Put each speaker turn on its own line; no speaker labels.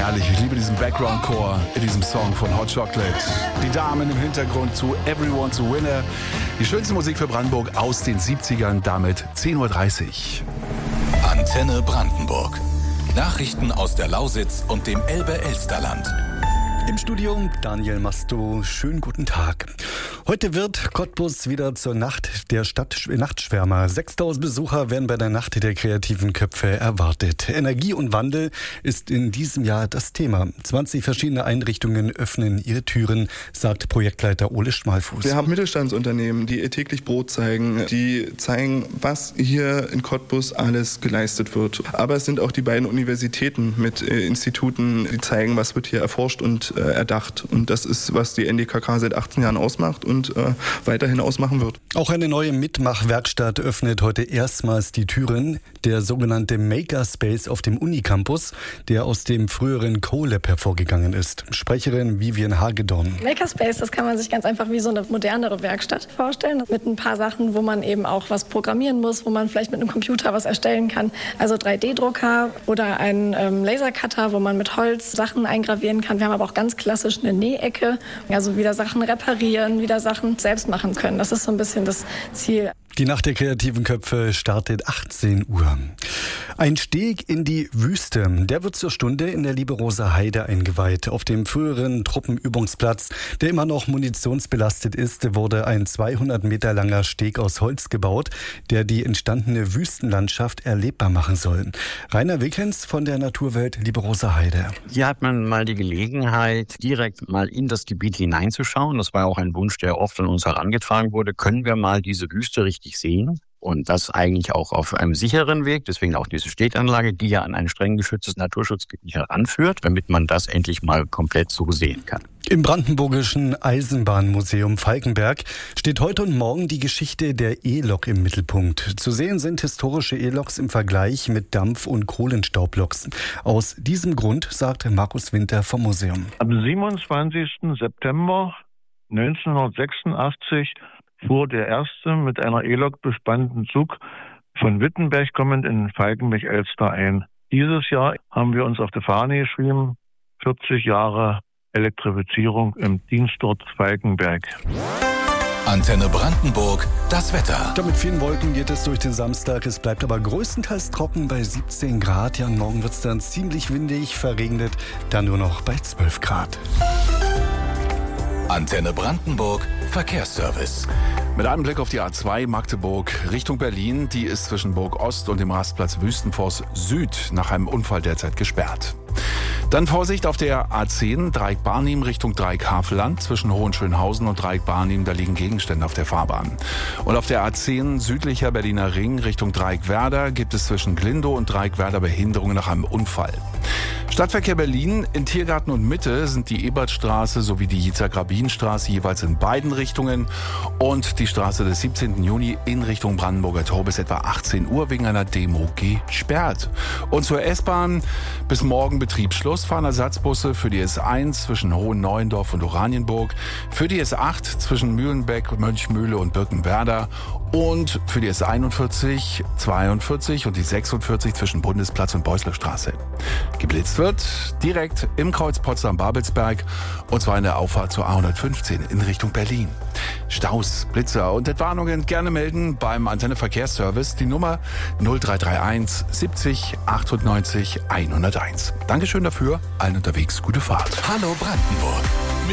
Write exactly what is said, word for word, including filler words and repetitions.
herrlich. Ich liebe diesen Background-Chor in diesem Song von Hot Chocolate. Die Damen im Hintergrund zu Everyone's a Winner. Die schönste Musik für Brandenburg aus den siebzigern, damit zehn Uhr dreißig.
Antenne Brandenburg. Nachrichten aus der Lausitz und dem Elbe-Elsterland.
Im Studio Daniel Masto, schönen guten Tag. Heute wird Cottbus wieder zur Nacht der Stadt Nachtschwärmer. sechstausend Besucher werden bei der Nacht der kreativen Köpfe erwartet. Energie und Wandel ist in diesem Jahr das Thema. zwanzig verschiedene Einrichtungen öffnen ihre Türen, sagt Projektleiter Ole Schmalfuß.
Wir haben Mittelstandsunternehmen, die ihr täglich Brot zeigen, die zeigen, was hier in Cottbus alles geleistet wird. Aber es sind auch die beiden Universitäten mit äh, Instituten, die zeigen, was wird hier erforscht und äh, erdacht. Und das ist, was die N D K K seit achtzehn Jahren ausmacht und äh, weiterhin ausmachen wird.
Auch eine neue Mitmachwerkstatt öffnet heute erstmals die Türen. Der sogenannte Makerspace auf dem Unicampus, der aus dem früheren Co-Lab hervorgegangen ist. Sprecherin Vivian Hagedorn.
Makerspace, das kann man sich ganz einfach wie so eine modernere Werkstatt vorstellen. Mit ein paar Sachen, wo man eben auch was programmieren muss, wo man vielleicht mit einem Computer was erstellen kann. Also drei D Drucker oder ein ähm, Lasercutter, wo man mit Holz Sachen eingravieren kann. Wir haben aber auch ganz klassisch eine Nähecke. Also wieder Sachen reparieren, wieder Sachen selbst machen können. Das ist so ein bisschen das Ziel.
Die Nacht der kreativen Köpfe startet achtzehn Uhr. Ein Steg in die Wüste, der wird zur Stunde in der Liebe-Rosa Heide eingeweiht. Auf dem früheren Truppenübungsplatz, der immer noch munitionsbelastet ist, wurde ein zweihundert Meter langer Steg aus Holz gebaut, der die entstandene Wüstenlandschaft erlebbar machen soll. Rainer Wickens von der Naturwelt Liebe-Rosa Heide.
Hier hat man mal die Gelegenheit, direkt mal in das Gebiet hineinzuschauen. Das war auch ein Wunsch, der oft an uns herangetragen wurde. Können wir mal diese Wüste richtig sehen? Und das eigentlich auch auf einem sicheren Weg, deswegen auch diese Steganlage, die ja an ein streng geschütztes Naturschutzgebiet heranführt, damit man das endlich mal komplett so sehen kann.
Im Brandenburgischen Eisenbahnmuseum Falkenberg steht heute und morgen die Geschichte der E-Lok im Mittelpunkt. Zu sehen sind historische E-Loks im Vergleich mit Dampf- und Kohlenstaubloks. Aus diesem Grund, sagt Markus Winter vom Museum.
Am siebenundzwanzigsten September neunzehnhundertsechsundachtzig fuhr der erste mit einer E-Lok bespannten Zug von Wittenberg kommend in Falkenberg-Elster ein. Dieses Jahr haben wir uns auf die Fahne geschrieben, vierzig Jahre Elektrifizierung im Dienstort Falkenberg.
Antenne Brandenburg, das Wetter.
Ja, mit vielen Wolken geht es durch den Samstag. Es bleibt aber größtenteils trocken bei siebzehn Grad. Ja, und morgen wird es dann ziemlich windig, verregnet, dann nur noch bei zwölf Grad.
Antenne Brandenburg, Verkehrsservice.
Mit einem Blick auf die A zwei Magdeburg Richtung Berlin. Die ist zwischen Burg Ost und dem Rastplatz Wüstenforst Süd nach einem Unfall derzeit gesperrt. Dann Vorsicht auf der A zehn, Dreieck Barnim Richtung Dreieck Havelland. Zwischen Hohenschönhausen und Dreieck Barnim, da liegen Gegenstände auf der Fahrbahn. Und auf der A zehn südlicher Berliner Ring Richtung Dreieck Werder gibt es zwischen Glindow und Dreieck Werder Behinderungen nach einem Unfall. Stadtverkehr Berlin, in Tiergarten und Mitte sind die Ebertstraße sowie die Yitzhak-Rabin-Straße jeweils in beiden Richtungen und die Straße des siebzehnten Juni in Richtung Brandenburger Tor bis etwa achtzehn Uhr wegen einer Demo gesperrt. Und zur S-Bahn bis morgen Betriebsschluss, fahren Ersatzbusse für die S eins zwischen Hohen-Neuendorf und Oranienburg, für die S acht zwischen Mühlenbeck, Mönchmühle und Birkenwerder und für die S einundvierzig, zweiundvierzig und die sechsundvierzig zwischen Bundesplatz und Beuslerstraße. Geblitzt wird direkt im Kreuz Potsdam-Babelsberg und zwar in der Auffahrt zur A hundertfünfzehn in Richtung Berlin. Staus, Blitzer und Entwarnungen gerne melden beim Antenne Verkehrsservice. Die Nummer null drei drei eins siebzig achtundneunzig hunderteins. Dankeschön dafür, allen unterwegs gute Fahrt.
Hallo Brandenburg.